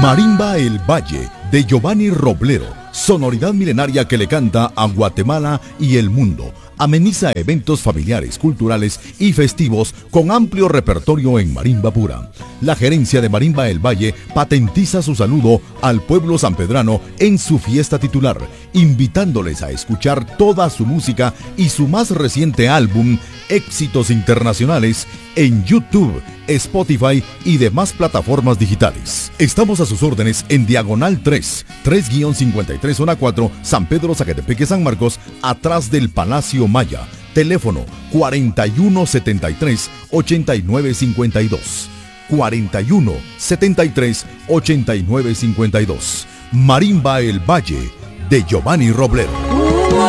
Marimba El Valle, de Giovanni Roblero, sonoridad milenaria que le canta a Guatemala y el mundo. Ameniza eventos familiares, culturales y festivos con amplio repertorio en marimba pura. La gerencia de Marimba El Valle patentiza su saludo al pueblo sanpedrano en su fiesta titular, invitándoles a escuchar toda su música y su más reciente álbum, Éxitos Internacionales, en YouTube, Spotify y demás plataformas digitales. Estamos a sus órdenes en Diagonal 3-53 Zona 4, San Pedro Zacatepeque, San Marcos, atrás del Palacio Maya. Teléfono 4173-8952. 4173-8952. Marimba El Valle, de Giovanni Roblero.